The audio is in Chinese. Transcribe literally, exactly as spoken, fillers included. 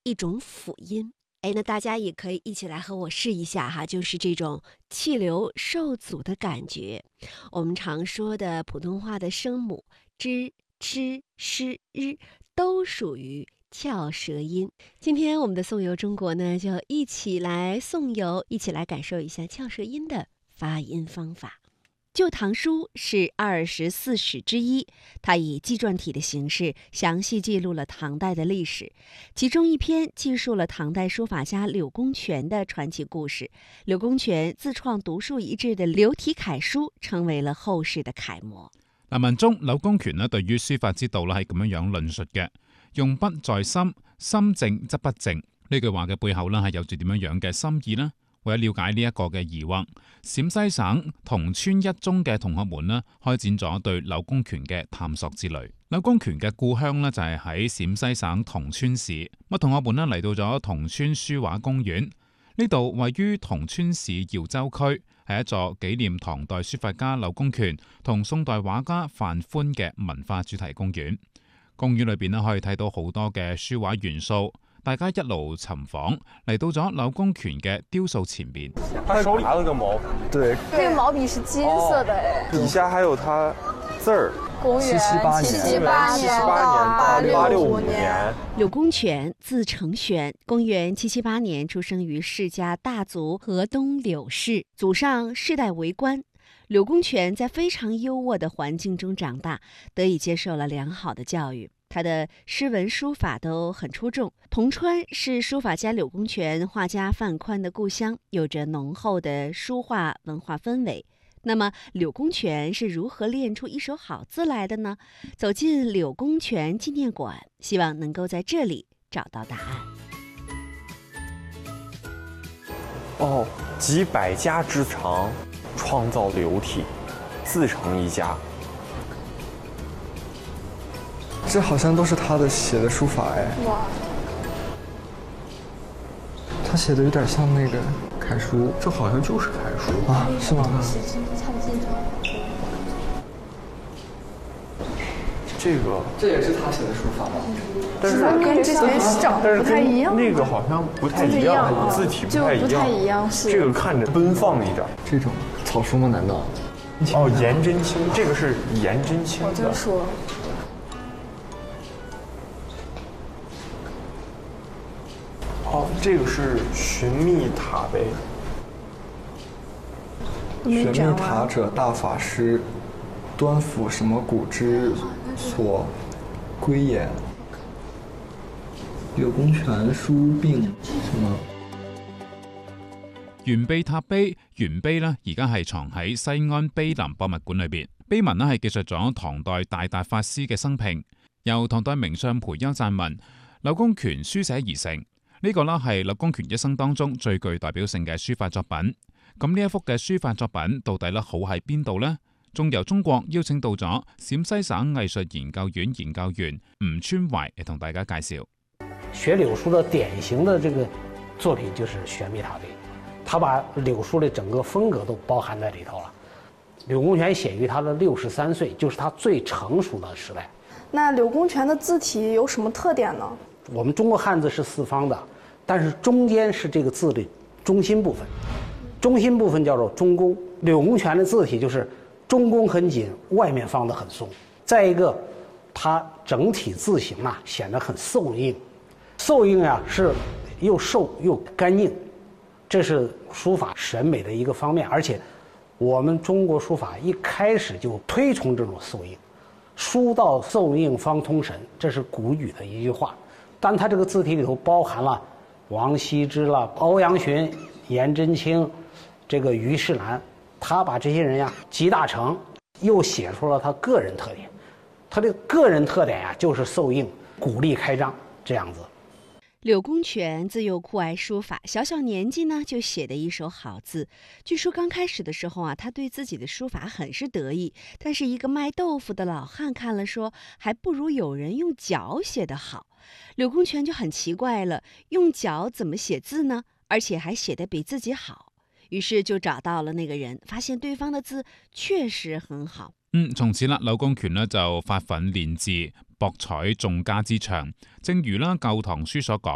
一种辅音。哎，那大家也可以一起来和我试一下哈，就是这种气流受阻的感觉。我们常说的普通话的声母 zh、ch、sh、r 都属于翘舌音。今天我们的颂游中国呢，就一起来颂游，一起来感受一下翘舌音的发音方法。《旧唐书》是二十四史之一，它以纪传体的形式详细记录了唐代的历史，其中一篇记述了唐代書法家柳公权的傳奇故事。柳公權自創獨樹一幟的柳體楷書，成為了後世的楷模。 嗱，文中柳公權咧對於書法之道咧係咁樣樣論述嘅：用筆在心，心正則不正。呢句話嘅背後咧係有住點樣樣嘅心意呢？為咗了解呢一個嘅疑惑，陝西省桐村一中嘅同學們咧開展咗對柳公權嘅探索之旅。柳公權嘅故鄉咧就係喺陝西省桐村市，咁同學們咧嚟到咗桐村書畫公園，呢度位於桐村市耀州區，係一座紀念唐代書法家柳公權同宋代畫家范寬嘅文化主題公園。公園裏邊咧可以睇到好多嘅書畫元素。大家一路尋訪，嚟到咗柳公權嘅雕塑前面。 他手裏拿了個毛筆，對， 這個毛筆是金色的哎， 底下還有他字兒。 公元七七八年， 七七八年到八六五年。 柳公權字承玄，公元七七八年出生於世家大族河東柳氏，祖上世代為官。柳公權在非常優渥的環境中長大，得以接受了良好的教育。他的詩文書法都很出眾。桐川是書法家柳公權、畫家范寬的故鄉，有着濃厚的書畫文化氛圍。那麼柳公權是如何練出一手好字來的呢？走進柳公權紀念館，希望能夠在這裡找到答案。 哦，集百家之長，創造柳體，自成一家。 這好像都是他的寫的書法哎。 哇， 他寫的有點像那個楷書， 這好像就是楷書啊？是嗎？ 這個這也是他寫的書法嗎？ 但是跟之前長得不太一樣， 那個好像不太一樣，字體不太一樣， 就不太一樣，是這個看着奔放一點。 這種草書嗎？難道？ 哦，顏真卿，這個是顏真卿的。 我就說。 哦，這個是尋覓塔碑。 尋覓塔者，大法師，端俯什麼古之所歸也。柳公權書並什麼？ 玄秘塔碑，玄碑呢而家係藏喺西安碑林博物館裏邊。碑文呢係記述咗唐代大達法師嘅生平，由唐代名相裴休撰文，柳公權書寫而成。呢個呢係柳公權一生當中最具代表性嘅書法作品。咁呢一幅嘅書法作品到底呢好喺邊度呢？仲由中國邀請到咗陝西省藝術研究院研究員吳川懷嚟同大家介紹。 學柳書的典型的這個作品就是玄秘塔碑，他把柳書的整個風格都包含在裏頭了。柳公權寫於他的六十三歲，就是他最成熟的時代。 那柳公權的字體有什麼特點呢？ 我們中國漢字是四方的，但是中間是這個字的中心部分，中心部分叫做中宮。柳公權的字體就是中宮很緊，外面放得很鬆。再一個，它整體字形啊顯得很瘦硬，瘦硬啊是又瘦又乾淨，這是書法審美的一個方面。而且我們中國書法一開始就推崇這種瘦硬，書到瘦硬方通神，這是古語的一句話。但它這個字體裏頭包含了王羲之了、歐陽詢、顏真卿，這個虞世南，他把這些人呀集大成，又寫出了他個人特點。他的個人特點呀就是瘦硬、鼓勵開張這樣子。 柳公權自幼酷愛書法，小小年紀呢就寫得一手好字。據說剛開始的時候啊，他對自己的書法很是得意，但是一個賣豆腐的老漢看了說，還不如有人用腳寫得好。柳公權就很奇怪了，用腳怎麼寫字呢？而且還寫得比自己好。於是就找到了那個人，發現對方的字確實很好。 嗯，從此啦，柳公權呢就發奮練字，博採眾家之長。正如啦《舊唐書》所講。